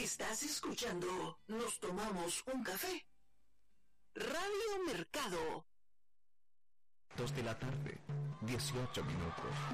Estás escuchando Nos Tomamos un Café. Radio Mercado. 2 de la tarde, 18 minutos.